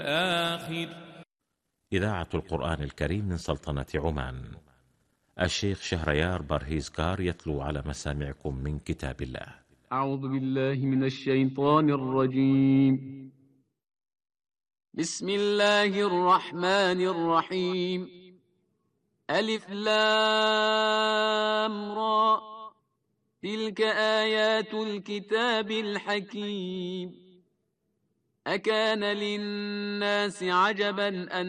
آخر. إذاعة القرآن الكريم من سلطنة عمان. الشيخ شهريار برهيزكار يتلو على مسامعكم من كتاب الله. أعوذ بالله من الشيطان الرجيم. بسم الله الرحمن الرحيم. ألف لام را، تلك آيات الكتاب الحكيم. أكان للناس عجبا أن